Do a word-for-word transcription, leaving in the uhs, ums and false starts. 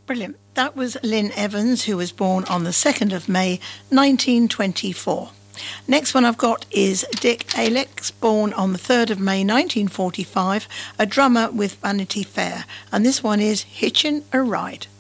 Brilliant. That was Lynn Evans, who was born on the second of May, nineteen twenty-four. Next one I've got is Dick Alex, born on the third of May nineteen forty-five, a drummer with Vanity Fair. And this one is Hitchin' a Ride.